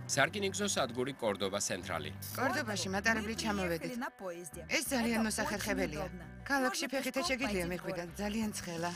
სარკინიგზო სადგური კორდობა ცენტრალი. კორდობაში მატარებლი ჩამოვედით. ეს ძალიან მოსახერხებელია. ქალაქში ფეხითაც შეგიძლია მიხვიდეთ, ძალიან ცხელა.